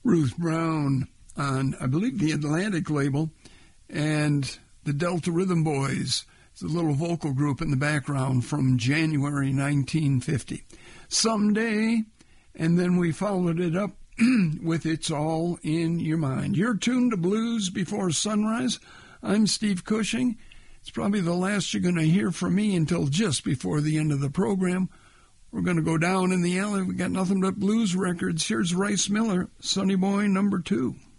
Ruth Brown on, I believe, the Atlantic label, and the Delta Rhythm Boys. It's a little vocal group in the background from January 1950. Someday, and then we followed it up with It's All in Your Mind. You're tuned to Blues Before Sunrise. I'm Steve Cushing. It's probably the last you're going to hear from me until just before the end of the program. We're going to go down in the alley. We got nothing but blues records. Here's Rice Miller, Sonny Boy number 2.